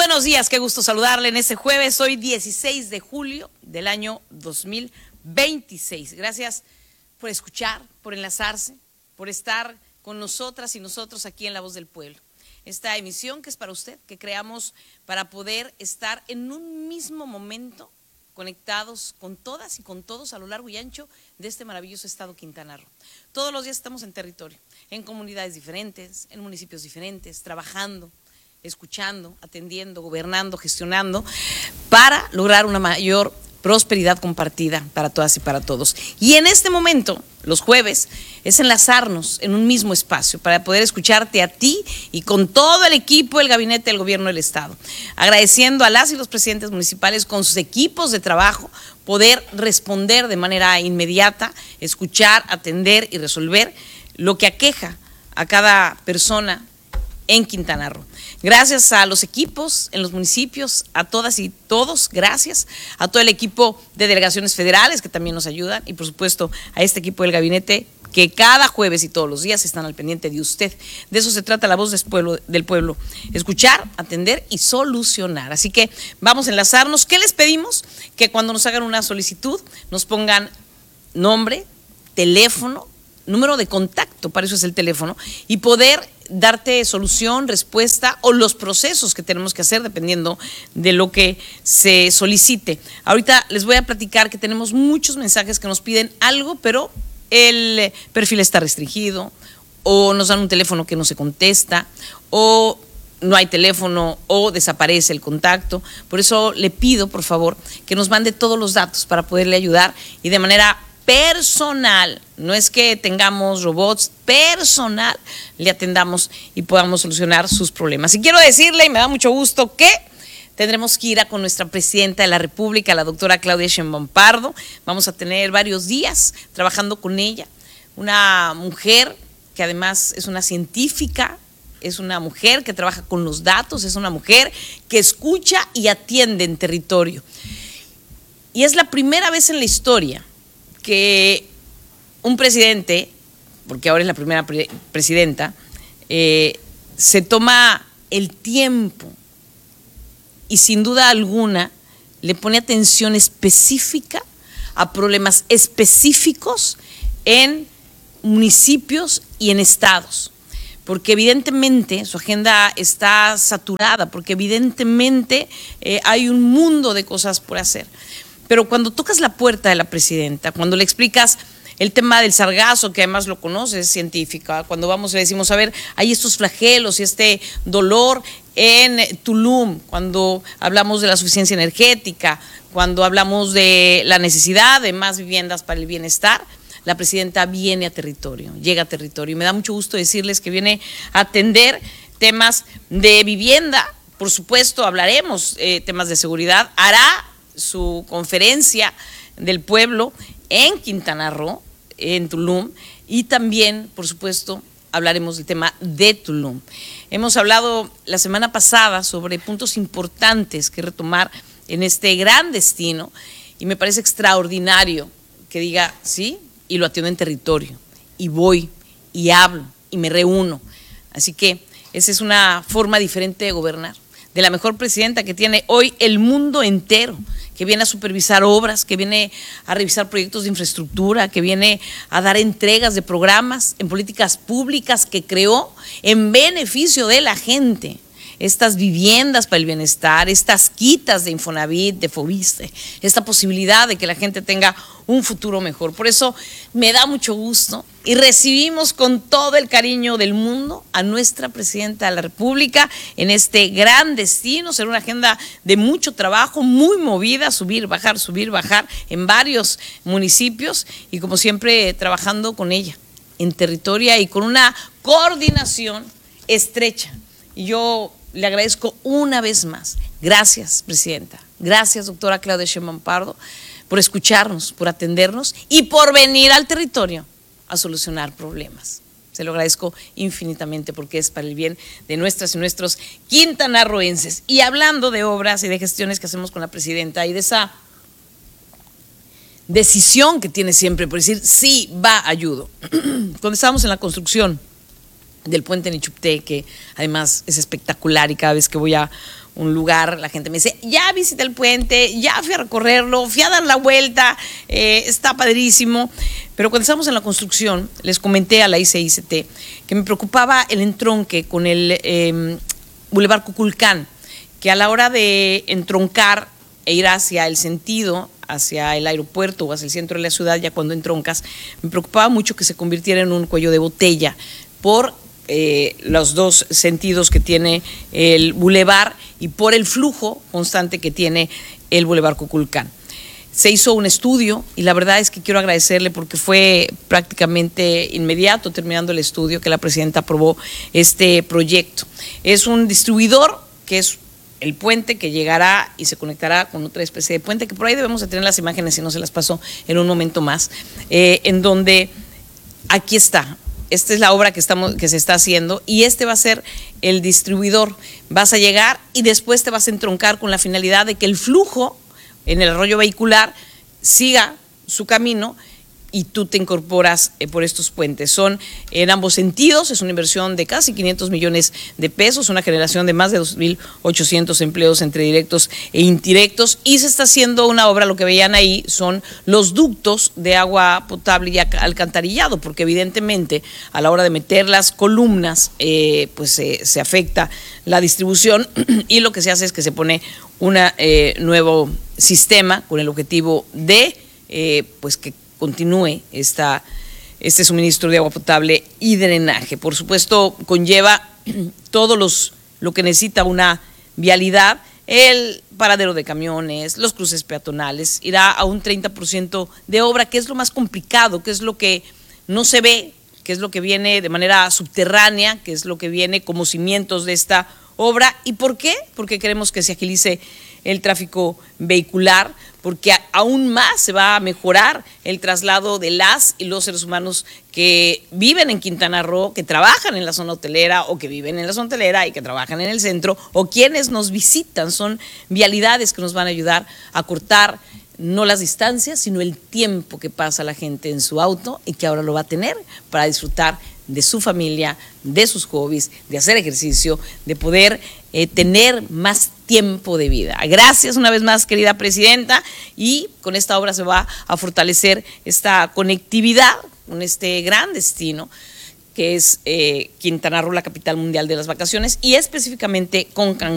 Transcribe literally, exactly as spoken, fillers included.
buenos días, qué gusto saludarle en este jueves, hoy dieciséis de julio del año dos mil veintiséis. Gracias por escuchar, por enlazarse, por estar con nosotras y nosotros aquí en La Voz del Pueblo. Esta emisión que es para usted, que creamos para poder estar en un mismo momento conectados con todas y con todos a lo largo y ancho de este maravilloso estado Quintana Roo. Todos los días estamos en territorio, en comunidades diferentes, en municipios diferentes, trabajando, escuchando, atendiendo, gobernando, gestionando, para lograr una mayor prosperidad compartida para todas y para todos. Y en este momento, los jueves, es enlazarnos en un mismo espacio para poder escucharte a ti y con todo el equipo del Gabinete del Gobierno del Estado. Agradeciendo a las y los presidentes municipales con sus equipos de trabajo, poder responder de manera inmediata, escuchar, atender y resolver lo que aqueja a cada persona en Quintana Roo. Gracias a los equipos en los municipios, a todas y todos, gracias a todo el equipo de delegaciones federales que también nos ayudan y por supuesto a este equipo del gabinete que cada jueves y todos los días están al pendiente de usted. De eso se trata La Voz del Pueblo, del pueblo, escuchar, atender y solucionar. Así que vamos a enlazarnos. ¿Qué les pedimos? Que cuando nos hagan una solicitud nos pongan nombre, teléfono, número de contacto, para eso es el teléfono, y poder darte solución, respuesta o los procesos que tenemos que hacer dependiendo de lo que se solicite. Ahorita les voy a platicar que tenemos muchos mensajes que nos piden algo, pero el perfil está restringido o nos dan un teléfono que no se contesta o no hay teléfono o desaparece el contacto. Por eso le pido, por favor, que nos mande todos los datos para poderle ayudar y de manera personal, no es que tengamos robots, personal, le atendamos y podamos solucionar sus problemas. Y quiero decirle, y me da mucho gusto, que tendremos que ir a con nuestra presidenta de la República, la doctora Claudia Sheinbaum Pardo. Vamos a tener varios días trabajando con ella, una mujer que además es una científica, es una mujer que trabaja con los datos, es una mujer que escucha y atiende en territorio. Y es la primera vez en la historia que un presidente, porque ahora es la primera pre presidenta, eh, se toma el tiempo y sin duda alguna le pone atención específica a problemas específicos en municipios y en estados, porque evidentemente su agenda está saturada, porque evidentemente eh, hay un mundo de cosas por hacer. Pero cuando tocas la puerta de la presidenta, cuando le explicas el tema del sargazo, que además lo conoce, es científica, cuando vamos y le decimos, a ver, hay estos flagelos y este dolor en Tulum, cuando hablamos de la suficiencia energética, cuando hablamos de la necesidad de más viviendas para el bienestar, la presidenta viene a territorio, llega a territorio. Y me da mucho gusto decirles que viene a atender temas de vivienda, por supuesto, hablaremos eh, temas de seguridad, hará su conferencia del pueblo en Quintana Roo, en Tulum, y también, por supuesto, hablaremos del tema de Tulum. Hemos hablado la semana pasada sobre puntos importantes que retomar en este gran destino y me parece extraordinario que diga, sí, y lo atiendo en territorio, y voy, y hablo, y me reúno. Así que esa es una forma diferente de gobernar, de la mejor presidenta que tiene hoy el mundo entero, que viene a supervisar obras, que viene a revisar proyectos de infraestructura, que viene a dar entregas de programas en políticas públicas que creó en beneficio de la gente. Estas viviendas para el bienestar, estas quitas de Infonavit, de Fobiste, esta posibilidad de que la gente tenga un futuro mejor. Por eso me da mucho gusto y recibimos con todo el cariño del mundo a nuestra presidenta de la República en este gran destino. Será una agenda de mucho trabajo, muy movida, subir, bajar, subir, bajar en varios municipios y como siempre trabajando con ella en territorio y con una coordinación estrecha. Y yo le agradezco una vez más. Gracias, presidenta. Gracias, doctora Claudia Sheinbaum Pardo, por escucharnos, por atendernos y por venir al territorio a solucionar problemas. Se lo agradezco infinitamente porque es para el bien de nuestras y nuestros quintanarroenses. Y hablando de obras y de gestiones que hacemos con la presidenta y de esa decisión que tiene siempre por decir, sí, va, ayudo. Cuando estábamos en la construcción del puente Nichupté, que además es espectacular y cada vez que voy a un lugar la gente me dice, ya visité el puente, ya fui a recorrerlo, fui a dar la vuelta, eh, está padrísimo. Pero cuando estábamos en la construcción, les comenté a la I C I C T que me preocupaba el entronque con el eh, Boulevard Cuculcán, que a la hora de entroncar e ir hacia el sentido, hacia el aeropuerto o hacia el centro de la ciudad, ya cuando entroncas, me preocupaba mucho que se convirtiera en un cuello de botella por eh, los dos sentidos que tiene el bulevar y por el flujo constante que tiene el Boulevard Cuculcán. Se hizo un estudio y la verdad es que quiero agradecerle porque fue prácticamente inmediato, terminando el estudio, que la presidenta aprobó este proyecto. Es un distribuidor que es el puente que llegará y se conectará con otra especie de puente, que por ahí debemos de tener las imágenes, si no se las paso en un momento más, eh, en donde aquí está. Esta es la obra que, estamos, que se está haciendo y este va a ser el distribuidor. Vas a llegar y después te vas a entroncar con la finalidad de que el flujo en el arroyo vehicular siga su camino y tú te incorporas eh, por estos puentes. Son en ambos sentidos, es una inversión de casi quinientos millones de pesos, una generación de más de dos mil ochocientos empleos entre directos e indirectos, y se está haciendo una obra, lo que veían ahí son los ductos de agua potable y alcantarillado, porque evidentemente a la hora de meter las columnas eh, pues eh, se afecta la distribución y lo que se hace es que se pone un eh, nuevo sistema con el objetivo de eh, pues que continúe esta, este suministro de agua potable y drenaje. Por supuesto, conlleva todos los lo que necesita una vialidad, el paradero de camiones, los cruces peatonales, irá a un treinta por ciento de obra, que es lo más complicado, que es lo que no se ve, que es lo que viene de manera subterránea, que es lo que viene como cimientos de esta obra. ¿Y por qué? Porque queremos que se agilice el tráfico vehicular, porque aún más se va a mejorar el traslado de las y los seres humanos que viven en Quintana Roo, que trabajan en la zona hotelera o que viven en la zona hotelera y que trabajan en el centro, o quienes nos visitan. Son vialidades que nos van a ayudar a cortar no las distancias, sino el tiempo que pasa la gente en su auto y que ahora lo va a tener para disfrutar de su familia, de sus hobbies, de hacer ejercicio, de poder eh, tener más tiempo de vida. Gracias una vez más, querida presidenta, y con esta obra se va a fortalecer esta conectividad con este gran destino que es eh, Quintana Roo, la capital mundial de las vacaciones, y específicamente con Cancún.